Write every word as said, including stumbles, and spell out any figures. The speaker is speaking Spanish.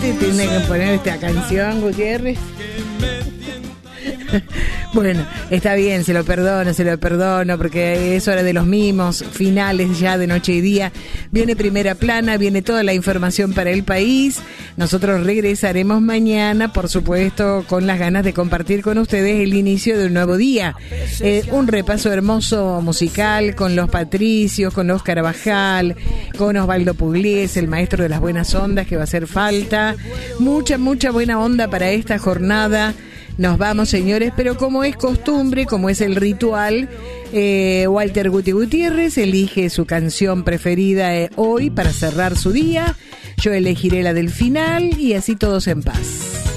te tiene que poner esta canción, Gutiérrez. Bueno, está bien, se lo perdono, se lo perdono, porque es hora de los mimos finales ya de noche y día. Viene Primera Plana, viene toda la información para el país. Nosotros regresaremos mañana, por supuesto, con las ganas de compartir con ustedes el inicio de un nuevo día. Eh, un repaso hermoso musical con los Patricios, con los Carabajal, con Osvaldo Pugliese, el maestro de las buenas ondas, que va a hacer falta. Mucha, mucha buena onda para esta jornada. Nos vamos, señores, pero como es costumbre, como es el ritual, eh, Walter Guti Gutiérrez elige su canción preferida eh, hoy para cerrar su día. Yo elegiré la del final y así todos en paz.